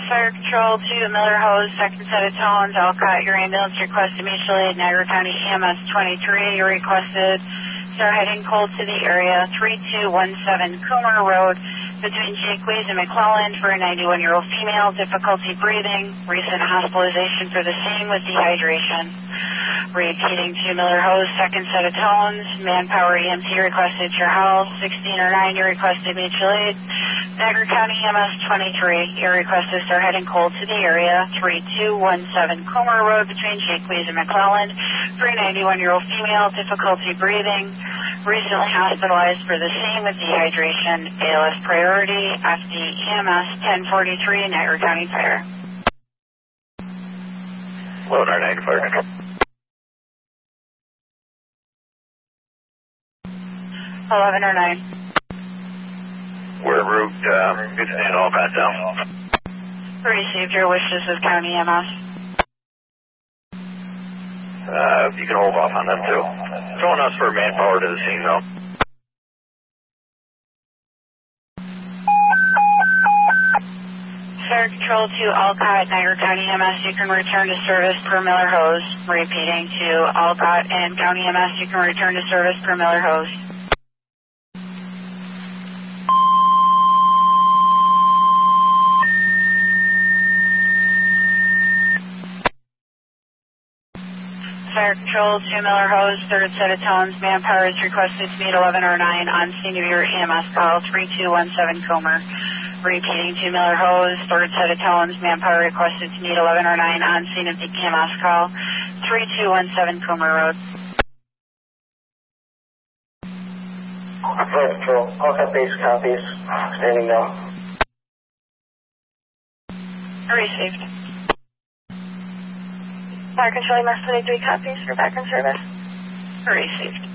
Fire Control to Miller Hose, second set of tones, Alcott, your ambulance requested mutual aid, Niagara County EMS 23, you requested start heading cold to the area, 3217 Coomer Road, between Jakeways and McClellan for a 91-year-old female, difficulty breathing, recent hospitalization for the same with dehydration. Repeating to Miller Hose, second set of tones, Manpower EMT requested your house, 1609, you requested mutual aid, Niagara County EMS 23, your request is start heading cold to the area, 3217 Coomer Road, between Jakeways and McClellan for a 91-year-old female, difficulty breathing, recently hospitalized for the same with dehydration, ALS priority, FD EMS 1043, Niagara County Fire. Load our Niagara Fire Control. 11 or 9. We're en route, good to all that down. Received your wishes with County EMS. You can hold off on them too. Throwing us for manpower to the scene though. Fire Control to Alcott, Niagara County EMS, you can return to service per Miller Hose. Repeating to Alcott and County EMS, you can return to service per Miller Hose. Fire Control to Miller Hose, third set of tones, manpower is requested to meet 11 or 9 on scene of your EMS call, 3217 Comer. Repeating to Miller Hose, third set of tones, manpower requested to meet 11 or 9 on scene of the EMS call, 3217 Comer Road. Fire Control, Alcott base copies, standing down. Received. Fire Control, EMS 23 copies for back in service. Received.